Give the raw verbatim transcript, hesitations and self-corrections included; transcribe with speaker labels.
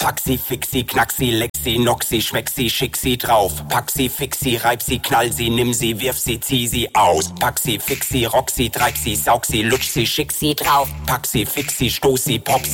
Speaker 1: Fuck sie, fix sie, knack sie, leck sie, knock sie, schmeck sie, schick sie drauf. Pack sie, fix sie, reib sie, knall sie, nimm sie, wirf sie, zieh sie aus. Pack sie, fix sie, rock sie, treib sie, saug sie, lutsch sie, schick sie drauf. Pack sie, fix sie, stoß sie, pop sie.